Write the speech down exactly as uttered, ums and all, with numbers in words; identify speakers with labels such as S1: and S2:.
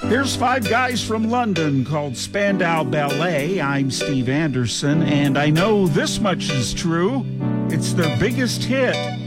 S1: Here's five guys from London called Spandau Ballet. I'm Steve Anderson, and I know this much is true. It's their biggest hit.